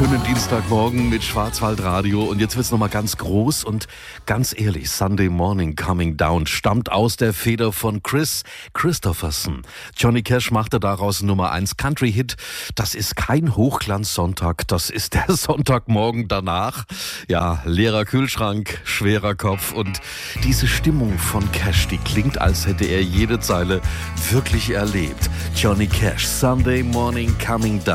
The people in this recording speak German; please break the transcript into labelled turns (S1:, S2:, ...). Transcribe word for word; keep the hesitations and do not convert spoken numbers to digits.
S1: schönen Dienstagmorgen mit Schwarzwaldradio. Und jetzt wird's nochmal ganz groß und ganz ehrlich. Sunday Morning Coming Down stammt aus der Feder von Chris Christopherson. Johnny Cash machte daraus Nummer eins Country-Hit. Das ist kein Hochglanzsonntag, das ist der Sonntagmorgen danach. Ja, leerer Kühlschrank, schwerer Kopf und diese Stimmung von Cash, die klingt, als hätte er jede Zeile wirklich erlebt. Johnny Cash, Sunday Morning Coming Down.